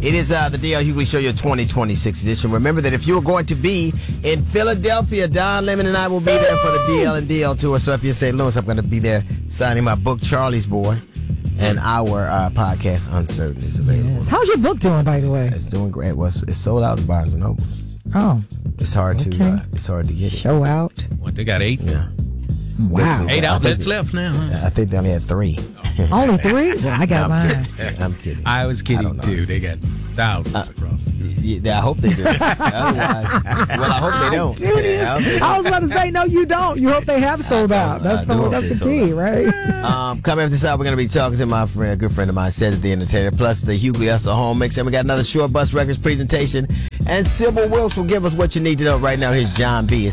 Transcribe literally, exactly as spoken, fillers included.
It is uh, the D L Hughley Show, your twenty twenty-six edition. Remember that if you are going to be in Philadelphia, Don Lemon and I will be there for the D L and D L tour. So if you're in Saint Louis, I'm going to be there signing my book, Charlie's Boy, and our uh, podcast, Uncertain, is available. Yes. How's your book doing, by the way? It's, it's doing great. Well, it's, it's sold out in Barnes and Noble. Oh, it's hard okay. to uh, it's hard to get it. Show out. What, they got eight? Yeah. Wow. Eight outlets left now, huh? I think they only had three. Only three? Well, I got no, I'm mine. Kidding. I'm kidding. I was kidding, I too. They got thousands uh, across. Yeah, I hope they do. Otherwise, well, I hope they don't. Judy, I, hope they don't. I was about to say, no, you don't. You hope they have sold out. That's the, that's the key, right? Um, coming up this hour, we're going to be talking to my friend, a good friend of mine, Cedric the Entertainer, plus the Hughley Hustle Home Mix. And we got another Short Bus Records presentation. And Sybil Wilkes will give us what you need to know right now. Here's John B.